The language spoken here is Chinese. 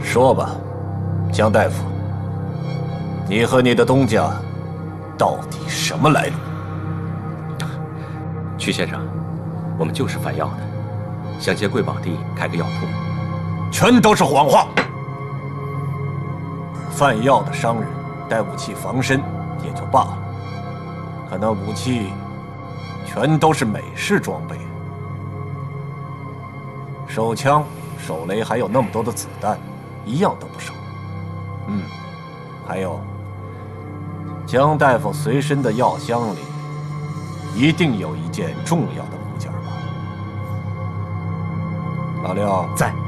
说吧，江大夫，你和你的东家到底什么来路？ 曲先生，我们就是贩药的，想借贵宝地开个药铺。 全都是谎话！贩药的商人带武器防身也就罢了，可那武器全都是美式装备，手枪、手雷还有那么多的子弹，一样都不少。还有江大夫随身的药箱里，一定有一件重要的物件吧？老六在。